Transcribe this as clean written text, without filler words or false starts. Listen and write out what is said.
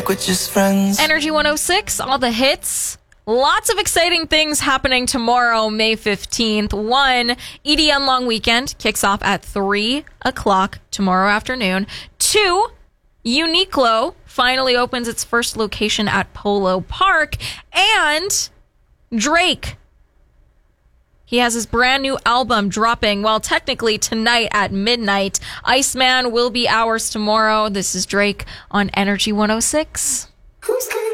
like we're just friends. Energy 106, all the hits. Lots of exciting things happening tomorrow, May 15th. 1, EDM Long Weekend kicks off at 3 o'clock tomorrow afternoon. 2, Uniqlo finally opens its first location at Polo Park. And Drake, he has his brand new album dropping, well, technically tonight at midnight. Iceman will be ours tomorrow. This is Drake on Energy 106. Who's coming?